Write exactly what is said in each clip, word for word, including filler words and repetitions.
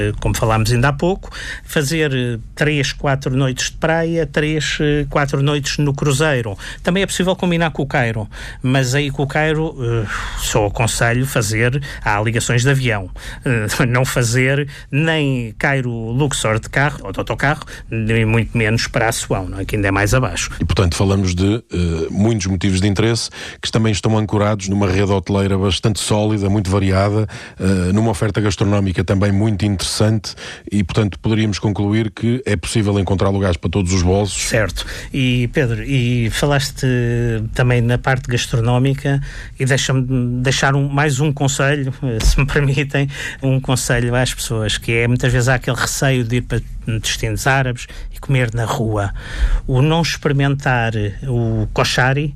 Como falámos ainda há pouco, fazer três, quatro noites de praia, três, quatro noites no cruzeiro. Também é possível combinar com o Cairo, mas aí com o Cairo só aconselho fazer, há ligações de avião, não fazer nem Cairo-Luxor de carro ou de autocarro, nem muito menos para Assuão, não é? Que ainda é mais abaixo. E portanto falamos de uh, muitos motivos de interesse que também estão ancorados numa rede hoteleira bastante sólida, muito variada, uh, numa oferta gastronómica também muito interessante e, portanto, poderíamos concluir que é possível encontrar lugares para todos os bolsos. Certo. E, Pedro, e falaste também na parte gastronómica e deixa-me deixar um, mais um conselho, se me permitem, um conselho às pessoas, que é, muitas vezes há aquele receio de ir para destinos árabes e comer na rua. O não experimentar o koshari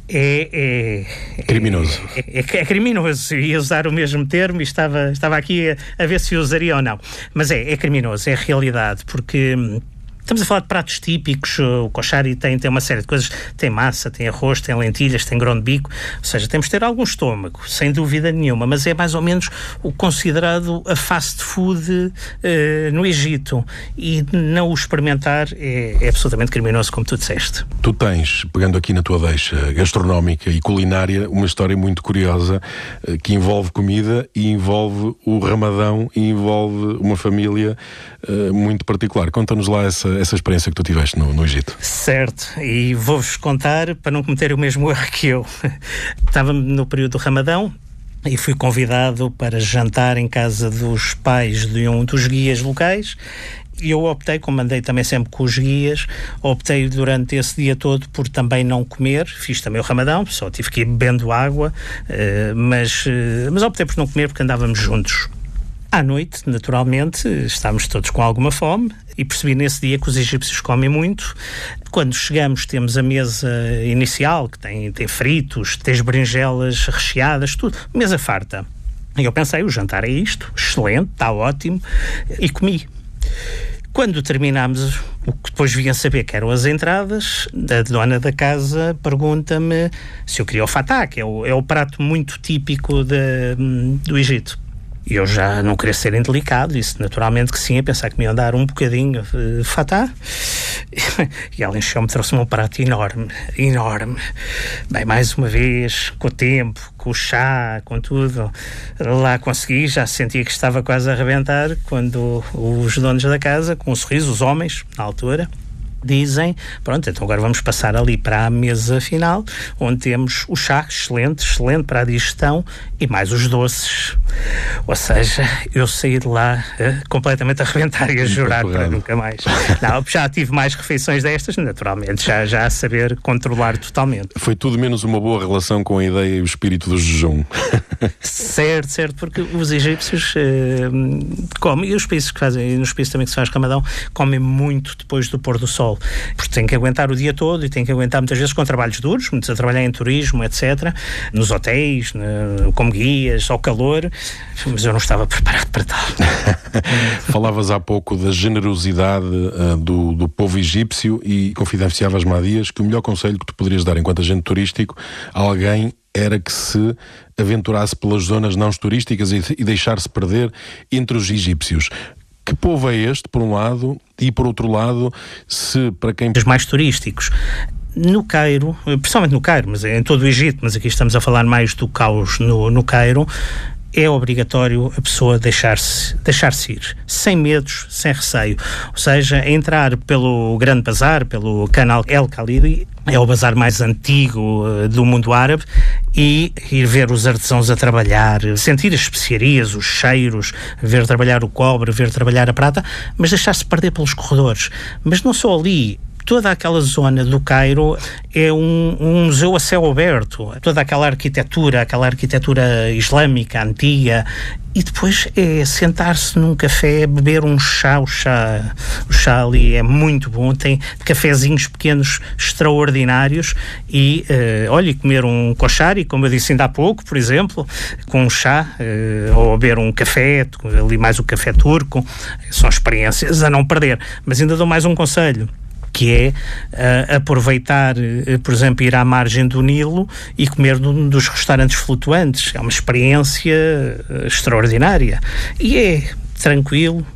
É, é, criminoso. É, é, é criminoso. Ia usar o mesmo termo e estava, estava aqui a, a ver se usaria ou não. Mas é, é criminoso, é realidade, porque estamos a falar de pratos típicos. O koshari tem, tem uma série de coisas, tem massa, tem arroz, tem lentilhas, tem grão de bico, ou seja, temos de ter algum estômago, sem dúvida nenhuma, mas é mais ou menos o considerado a fast food uh, no Egito, e não o experimentar é, é absolutamente criminoso, como tu disseste. Tu tens, pegando aqui na tua deixa gastronómica e culinária, uma história muito curiosa uh, que envolve comida e envolve o Ramadão e envolve uma família uh, muito particular. Conta-nos lá essa essa experiência que tu tiveste no, no Egito. Certo, e vou-vos contar para não cometer o mesmo erro que eu. Estava no período do Ramadão e fui convidado para jantar em casa dos pais de um dos guias locais. E eu optei, como andei também sempre com os guias, optei durante esse dia todo por também não comer. Fiz também o Ramadão, só tive que ir bebendo água, mas, mas optei por não comer porque andávamos juntos. À noite, naturalmente, estávamos todos com alguma fome e percebi nesse dia que os egípcios comem muito. Quando chegamos, temos a mesa inicial, que tem, tem fritos, tem as berinjelas recheadas, tudo, mesa farta. E eu pensei, o jantar é isto, excelente, está ótimo, e comi. Quando terminámos, o que depois vinha saber que eram as entradas, a dona da casa pergunta-me se eu queria o fatá, que é o, é o prato muito típico de, do Egito. E eu já não queria ser indelicado, disse naturalmente que sim, a pensar que me iam dar um bocadinho de fatá. E ela encheu-me, trouxe-me um prato enorme, enorme. Bem, mais uma vez, com o tempo, com o chá, com tudo, lá consegui, já sentia que estava quase a arrebentar, quando os donos da casa, com um sorriso, os homens, na altura, dizem, pronto, então agora vamos passar ali para a mesa final, onde temos o chá, excelente, excelente para a digestão, e mais os doces. Ou seja, eu saí de lá uh, completamente a arrebentar e a jurar para nunca mais. Não, já tive mais refeições destas, naturalmente, já, já a saber controlar totalmente. Foi tudo menos uma boa relação com a ideia e o espírito do jejum. Certo, certo, porque os egípcios uh, comem, e os países que fazem, e nos países também que se faz Ramadão, comem muito depois do pôr do sol, porque têm que aguentar o dia todo e têm que aguentar muitas vezes com trabalhos duros, muitos a trabalhar em turismo, etcétera, nos hotéis, no, como guias, ao calor, mas eu não estava preparado para tal. Falavas há pouco da generosidade uh, do, do povo egípcio e confidenciavas-me há dias que o melhor conselho que tu poderias dar enquanto agente turístico a alguém era que se aventurasse pelas zonas não turísticas e, e deixar-se perder entre os egípcios. Que povo é este, por um lado, e por outro lado, se para quem... Os mais turísticos. No Cairo, principalmente no Cairo, mas em todo o Egito, mas aqui estamos a falar mais do caos no, no Cairo, é obrigatório a pessoa deixar-se, deixar-se ir, sem medos, sem receio. Ou seja, entrar pelo Grande Bazar, pelo canal El Khalili, é o bazar mais antigo uh, do mundo árabe, e ir ver os artesãos a trabalhar, sentir as especiarias, os cheiros, ver trabalhar o cobre, ver trabalhar a prata, mas deixar-se perder pelos corredores. Mas não só ali. Toda aquela zona do Cairo é um, um museu a céu aberto. Toda aquela arquitetura, aquela arquitetura islâmica, antiga. E depois é sentar-se num café, beber um chá. O chá, o chá ali é muito bom. Tem cafezinhos pequenos extraordinários. E, uh, olha, comer um koshari, como eu disse ainda há pouco, por exemplo, com um chá, uh, ou beber um café, ali mais o café turco. São experiências a não perder. Mas ainda dou mais um conselho, que é uh, aproveitar, uh, por exemplo, ir à margem do Nilo e comer num dos restaurantes flutuantes. É uma experiência uh, extraordinária. E é tranquilo,